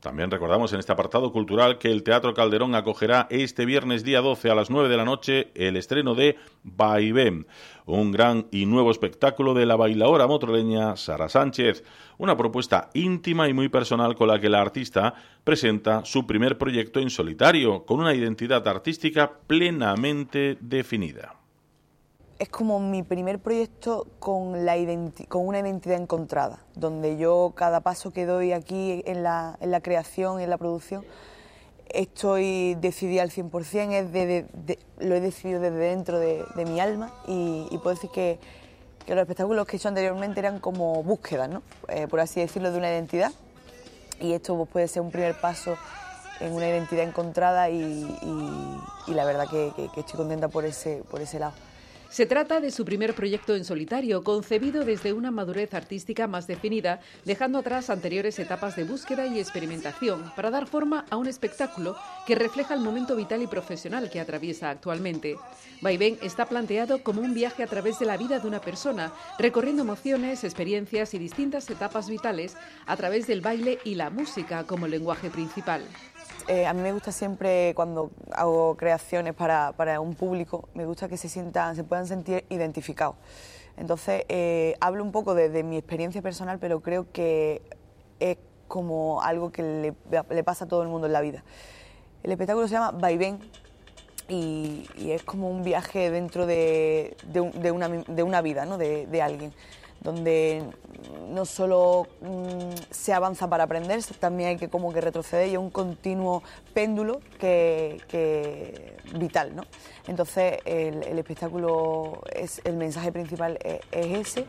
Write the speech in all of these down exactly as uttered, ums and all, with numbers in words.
También recordamos en este apartado cultural que el Teatro Calderón acogerá este viernes día doce a las nueve de la noche el estreno de Vaivén, un gran y nuevo espectáculo de la bailaora motroleña Sara Sánchez, una propuesta íntima y muy personal con la que la artista presenta su primer proyecto en solitario, con una identidad artística plenamente definida. Es como mi primer proyecto con, la con una identidad encontrada, donde yo cada paso que doy aquí en la, en la creación, en la producción, estoy decidida al cien por cien, es de, de, de, lo he decidido desde dentro de, de mi alma y, y puedo decir que, que los espectáculos que he hecho anteriormente eran como búsquedas, ¿no? Eh, por así decirlo, de una identidad, y esto pues, puede ser un primer paso en una identidad encontrada y, y, y la verdad que, que, que estoy contenta por ese, por ese lado. Se trata de su primer proyecto en solitario, concebido desde una madurez artística más definida, dejando atrás anteriores etapas de búsqueda y experimentación, para dar forma a un espectáculo que refleja el momento vital y profesional que atraviesa actualmente. Vaivén está planteado como un viaje a través de la vida de una persona, recorriendo emociones, experiencias y distintas etapas vitales a través del baile y la música como lenguaje principal. Eh, a mí me gusta siempre, cuando hago creaciones para, para un público, me gusta que se sientan, se puedan sentir identificados. Entonces, eh, hablo un poco de, de mi experiencia personal, pero creo que es como algo que le, le pasa a todo el mundo en la vida. El espectáculo se llama Vaivén y, y es como un viaje dentro de, de, un, de, una, de una vida, ¿no? de, de alguien, donde no solo mmm, se avanza para aprender, también hay que como que retroceder y es un continuo péndulo que, que vital, ¿no? Entonces el, el espectáculo, es, el mensaje principal es, es ese.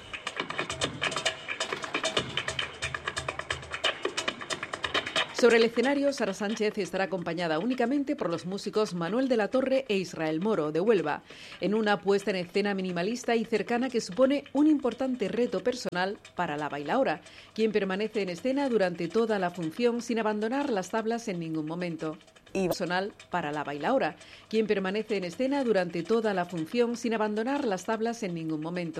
Sobre el escenario, Sara Sánchez estará acompañada únicamente por los músicos Manuel de la Torre e Israel Moro, de Huelva, en una puesta en escena minimalista y cercana que supone un importante reto personal para la bailaora, quien permanece en escena durante toda la función sin abandonar las tablas en ningún momento. Y personal para la bailaora, quien permanece en escena durante toda la función sin abandonar las tablas en ningún momento.